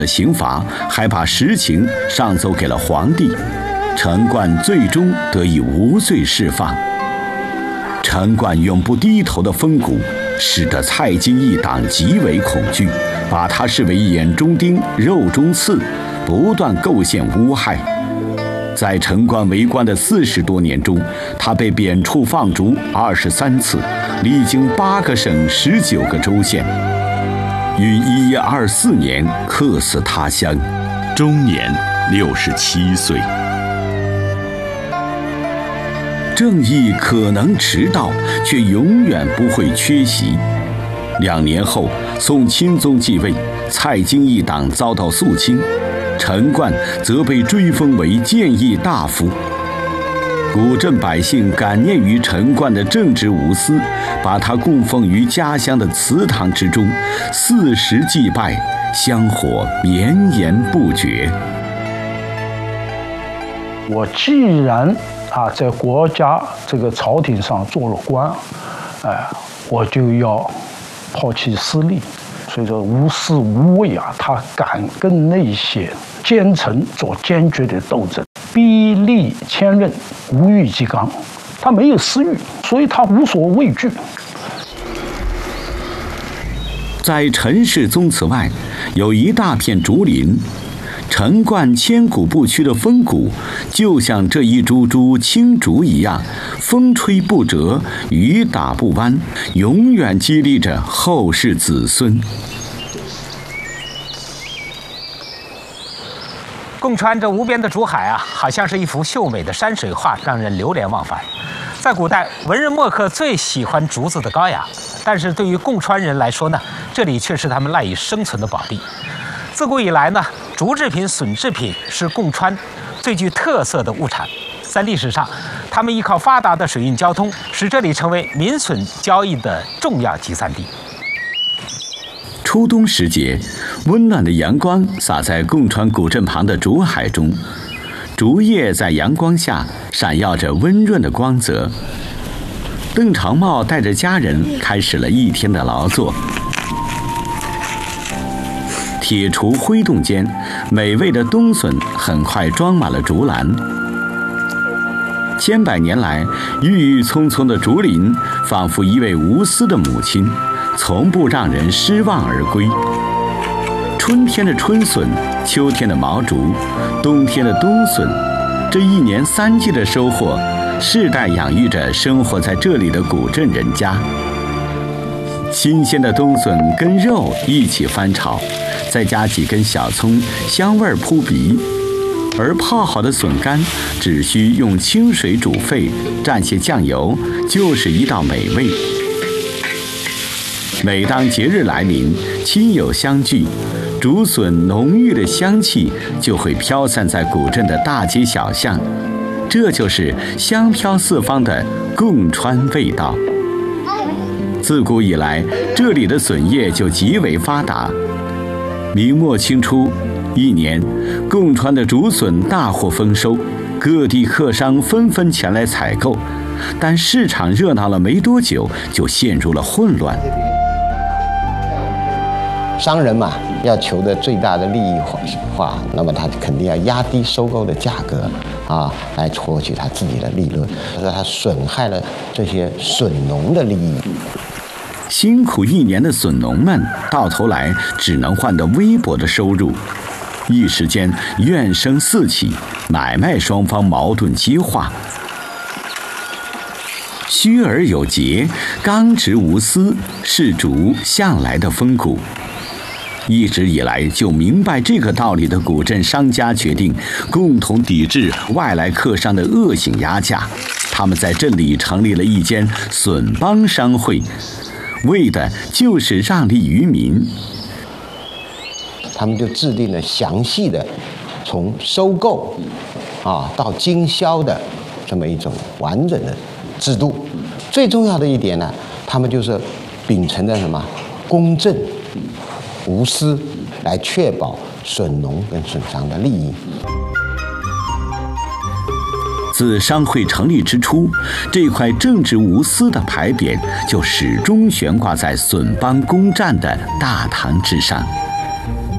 刑罚，还把实情上奏给了皇帝。陈冠最终得以无罪释放。陈冠永不低头的风骨，使得蔡京一党极为恐惧，把他视为眼中钉、肉中刺，不断构陷诬害。在陈冠为官的40多年中，他被贬黜放逐23次，历经8个省、19个州县，于1124年客死他乡，终年67岁。正义可能迟到，却永远不会缺席。2年后，宋钦宗继位，蔡京一党遭到肃清，陈冠则被追封为谏议大夫。古镇百姓感念于陈冠的正直无私，把他供奉于家乡的祠堂之中，40祭拜，香火绵延不绝。 我既然在国家这个朝廷上做了官，我就要抛弃私利，所以说无私无畏他敢跟那些奸臣做坚决的斗争，逼利千仞，无欲即刚，他没有私欲，所以他无所畏惧。 在陈氏宗祠外，有一大片竹林。陈冠千古不屈的风骨，就像这一株株青竹一样，风吹不折，雨打不弯，永远激励着后世子孙。 共川这无边的竹海好像是一幅秀美的山水画，让人流连忘返。在古代，文人墨客最喜欢竹子的高雅，但是对于共川人来说呢，这里却是他们赖以生存的宝地。自古以来呢，竹制品、笋制品是共川最具特色的物产。在历史上，他们依靠发达的水运交通，使这里成为民笋交易的重要集散地。 初冬时节，温暖的阳光洒在共川古镇旁的竹海中，竹叶在阳光下闪耀着温润的光泽。邓长茂带着家人开始了一天的劳作。铁锄挥动间，美味的冬笋很快装满了竹篮。千百年来，郁郁葱葱的竹林，仿佛一位无私的母亲，从不让人失望而归。春天的春笋，秋天的毛竹，冬天的冬笋，这1年3季的收获，世代养育着生活在这里的古镇人家。新鲜的冬笋跟肉一起翻炒，再加几根小葱，香味扑鼻。而泡好的笋干只需用清水煮沸，蘸些酱油，就是一道美味。每当节日来临，亲友相聚，竹笋浓郁的香气就会飘散在古镇的大街小巷，这就是香飘四方的共川味道。自古以来，这里的笋业就极为发达。明末清初1年，共川的竹笋大获丰收，各地客商纷纷前来采购，但市场热闹了没多久，就陷入了混乱。 商人嘛，要求的最大的利益化，那么他肯定要压低收购的价格来获取他自己的利润，他损害了这些笋农的利益。 辛苦1年的笋农们，到头来只能换得微薄的收入，一时间怨声四起，买卖双方矛盾激化。虚而有节，刚直无私，是竹向来的风骨。一直以来就明白这个道理的古镇商家决定共同抵制外来客商的恶性压价，他们在镇里成立了一间笋帮商会，为的就是让利于民。 他们就制定了详细的从收购到经销的这么一种完整的制度。最重要的一点呢，他们就是秉承着什么公正无私，来确保笋农跟笋商的利益。 自商会成立之初，这块正直无私的牌匾就始终悬挂在笋帮公站的大堂之上。